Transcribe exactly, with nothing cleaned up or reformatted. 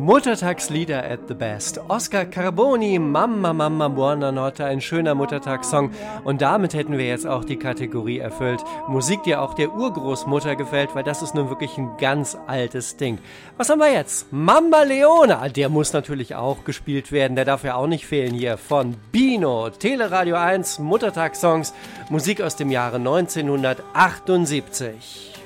Muttertagslieder at the best. Oscar Carboni, Mamma Mamma Buonanotte, ein schöner Muttertagssong. Und damit hätten wir jetzt auch die Kategorie erfüllt. Musik, die auch der Urgroßmutter gefällt, weil das ist nun wirklich ein ganz altes Ding. Was haben wir jetzt? Mamma Leona, der muss natürlich auch gespielt werden. Der darf ja auch nicht fehlen hier von Bino. Teleradio eins, Muttertagssongs, Musik aus dem Jahre neunzehnhundertachtundsiebzig.